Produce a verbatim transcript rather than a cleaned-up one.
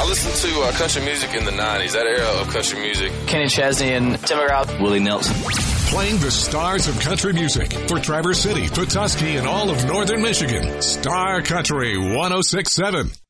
I listened to uh, country music in the nineties, that era of country music. Kenny Chesney and Tim McGraw. Willie Nelson. Playing the stars of country music for Traverse City, Petoskey, and all of northern Michigan. Star Country one oh six point seven.